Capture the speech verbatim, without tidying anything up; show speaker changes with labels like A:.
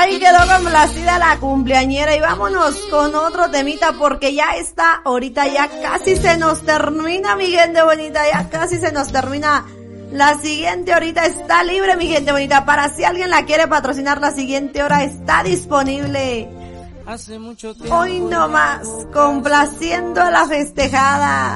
A: Ahí quedó complacida la cumpleañera y vámonos con otro temita porque ya está, ahorita ya casi se nos termina, mi gente bonita, ya casi se nos termina. La siguiente horita está libre, mi gente bonita, para si alguien la quiere patrocinar, la siguiente hora está disponible.
B: Hace mucho tiempo
A: Hoy nomás, complaciendo a la festejada.